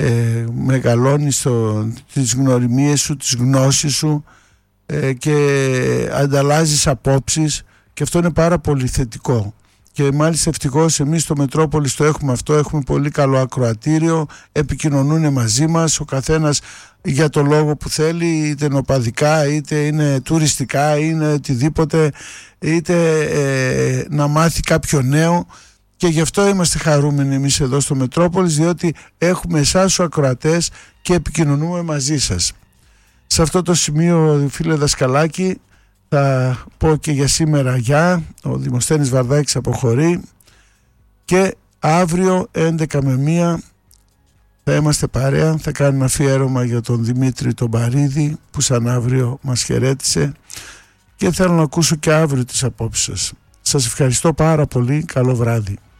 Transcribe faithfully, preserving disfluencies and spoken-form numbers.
ε, μεγαλώνεις το, τις γνωριμίες σου, τις γνώσεις σου ε, και ανταλλάζεις απόψεις, και αυτό είναι πάρα πολύ θετικό. Και μάλιστα ευτυχώς εμείς στο Μετρόπολης το έχουμε αυτό, έχουμε πολύ καλό ακροατήριο, επικοινωνούν μαζί μας ο καθένας για το λόγο που θέλει, είτε είναι οπαδικά, είτε είναι τουριστικά, είναι οτιδήποτε, είτε ε, να μάθει κάποιο νέο, και γι' αυτό είμαστε χαρούμενοι εμείς εδώ στο Μετρόπολης, διότι έχουμε εσάς τους ακροατές και επικοινωνούμε μαζί σας. Σε αυτό το σημείο, φίλε Δασκαλάκη, θα πω και για σήμερα γεια. Ο Δημοσθένης Βαρδάκης αποχωρεί, και αύριο έντεκα με μία θα είμαστε παρέα, θα κάνουμε αφιέρωμα για τον Δημήτρη τον Παρίδη που σαν αύριο μας χαιρέτησε, και θέλω να ακούσω και αύριο τις απόψεις σας. Σας ευχαριστώ πάρα πολύ, καλό βράδυ.